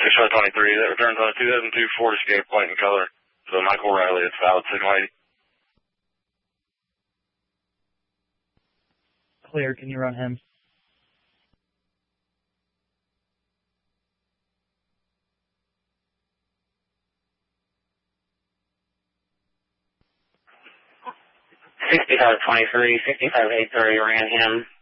623, that returns on a 2002 Ford Escape, white in color. So Michael Riley, it's valid signal 80. Clear, can you run him? $6523, 6583 ran him.